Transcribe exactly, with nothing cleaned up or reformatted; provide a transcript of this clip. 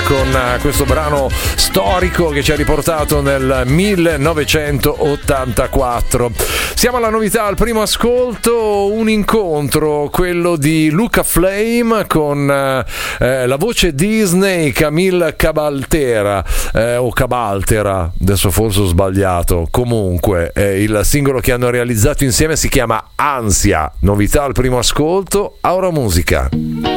con questo brano storico che ci ha riportato nel millenovecentottantaquattro. Siamo alla novità, al primo ascolto, un incontro, quello di Luca Flame con eh, la voce Disney Camille Cabaltera eh, o Cabaltera, adesso forse ho sbagliato. Comunque eh, il singolo che hanno realizzato insieme si chiama Ansia. Novità al primo ascolto, Aura Musica.